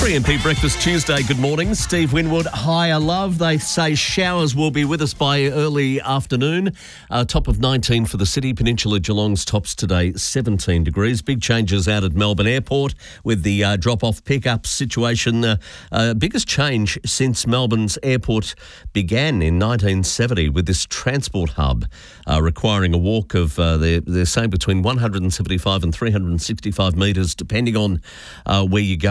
3MP Breakfast Tuesday. Good morning. Steve Winwood. Higher love. They say showers will be with us by early afternoon. Top of 19 for the city. Peninsula Geelong's tops today 17 degrees. Big changes out at Melbourne Airport with the drop-off pickup situation. Biggest change since Melbourne's airport began in 1970 with this transport hub requiring a walk of, they're saying, between 175 and 365 metres, depending on where you go.